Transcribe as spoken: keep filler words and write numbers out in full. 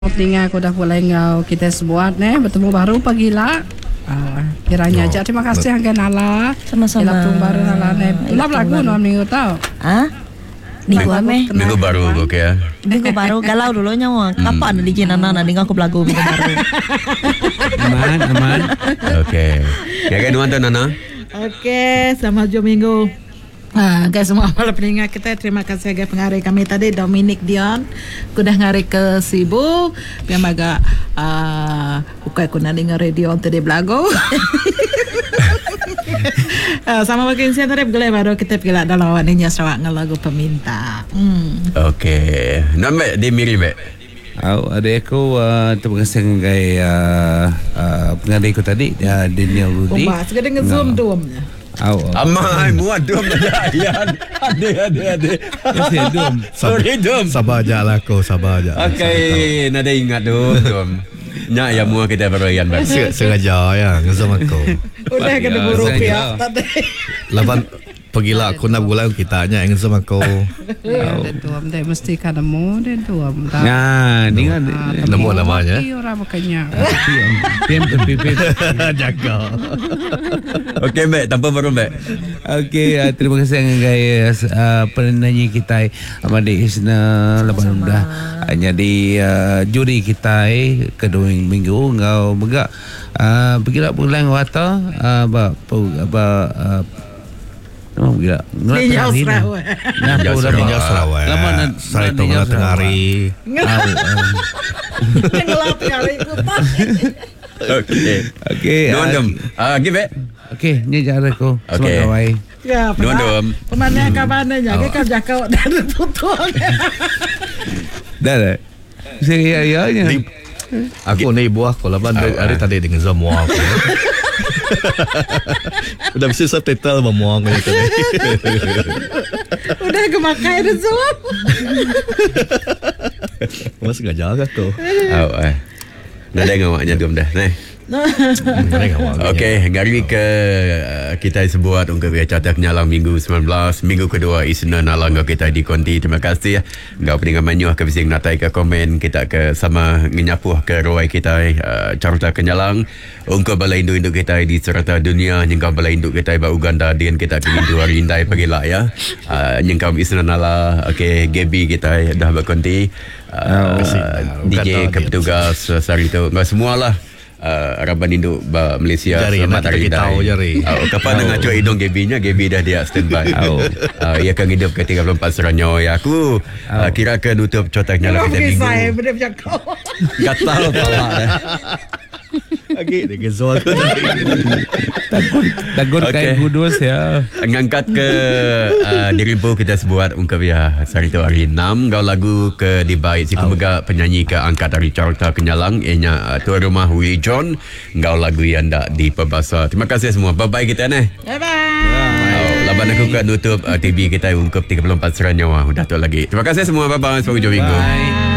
Tinggal aku dah mulai ngau kita sebuat nih bertemu baru pagi lah. Uh, kiranya aja terima kasih Angga Nala. Sama-sama. Kita bertemu baru Nala nih. Ulah lagu no minggu tau. Ah? Minggu ame? Minggu baru oke ya. Minggu baru galau dulu nyawa. Kapan di Nana nana dengan aku belagu minggu baru. Aman, aman. Oke. Ya kan nonton Nana? Okey, selamat jumpa minggu. Ha, guys semua malam pendengar kita, terima kasih guys pengarih kami tadi Dominic Dion. Aku dah ngari ke Sibu, biar maga uh, bukan aku nak dengar radio tadi belagu. uh, sama makin siang tadi boleh baru kita pergi lah dalam awalnya Sarawak dengan lagu peminta. Hmm. Okey. Nama dia mirip mek. Oh, adik aku uh, terima kasih dengan uh, uh, pengadil aku tadi uh, Daniel Rudy. Oh, mas, kita dengan zoom domnya. Oh, oh. Amai muat dom dah ya. Ade ade ade. Kasi dom. Sorry dom. Sabar aja lah kau, sabar aja. Okey, nada ingat dom dom. Nya ya mua kita beroyan bang. Sengaja ya ngezam aku. Udah kena buru pihak tadi. Lapan pergilah aku nak bulan kita nya ngezam aku. Dan tuam deh mesti kan nemu dan tuam. Nah, dengan Nemu namanya. Orang makanya. P M P P Jaga. Okey mek, tanpa baru mek. Okey, uh, terima kasih dengan guys uh, penyanyi kita Amadi Isna lepas dah jadi uh, juri kita eh, kedua minggu ngau megak uh, pergi pulang wata uh, apa apa uh, nama gila Ninjau Sarawak. Ninjau Ninjau Sarawak. Lama nak Sari tu nak tengari. Ngelap kali ikutan. Okey. Okey. Dom. Ah, give it. Okey, ni cara aku. Okey. Semoga baik. Ya, Dom dom. Pemanah kabarnya jaga kan jaga dan putus. Dah dah. Saya ya ya. Aku ni buah aku lapan hari tadi dengan semua aku. Udah bisa subtitle memuang ni tadi. Udah kemakai dah semua. Mas sengaja aku. Oh eh. Nada ngawaknya dom dah. Nah. Okey, hari ke uh, kita sebuat untuk carta penyalang minggu sembilan belas, minggu kedua isna nalang kita di konti. Terima kasih ngau pendengar manyuh ke bising natai ke komen kita ke sama ngenyapuh ke roi kita uh, carta kenyalang untuk balai induk induk kita di serata dunia nyengkau balai induk kita ba Uganda dan kita ke dua hari indai pagilah ya. Uh, nyengkau isna nala okey Gaby kita dah berkonti. Uh, D J kepetugas uh, sari tu semualah. Uh, Araban Induk ba Malaysia jari, selamat hari kita tahu jari. Oh, kapan nak cuak hidung Gaby-nya, Gaby dah dia standby. Oh. Uh, ia akan hidup ke tiga puluh empat seranyo ya aku. Uh, kira ke nutup cotaknya lah kita minggu. Saya benar macam kau. Gatal pala dah. Lagi dengan zoal tu. Takut takut Okey. kain kudus ya. Ngangkat ke uh, dirimpu kita sebuat ungkap ya hari tu hari enam. Gau lagu ke dibaik si pemegak penyanyi ke angkat dari carta kenyalang ianya uh, tuan rumah Willie John. Gau lagu yang dak di perbahasa. Terima kasih semua. Bye bye kita ni. Bye bye. Oh, laban aku kat nutup uh, T V kita ungkap tiga puluh empat seran nyawa. Dah tu lagi. Terima kasih semua. Bye bye. Sampai jumpa minggu. Bye.